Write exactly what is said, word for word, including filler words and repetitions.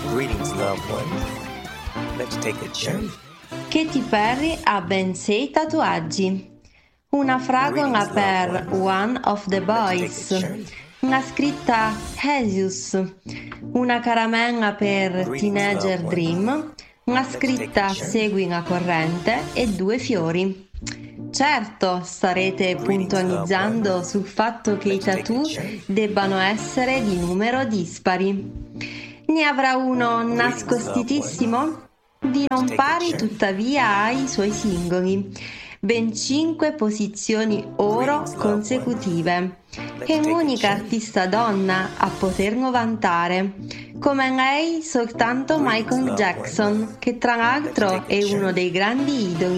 Greetings, loved one. Let's take a journey. Katy Perry ha ben sei tatuaggi. Una fragola per One of the Boys, una scritta Jesus, una caramella per Teenager Dream, una scritta Segui la corrente e due fiori. Certo, starete puntualizzando sul fatto che i tattoo debbano essere di numero dispari. Ne avrà uno nascostitissimo? Di non pari tuttavia ai suoi singoli. Ben cinque posizioni oro consecutive. È l'unica artista donna a poterlo vantare. Come lei soltanto Michael Jackson, che tra l'altro è uno dei grandi idoli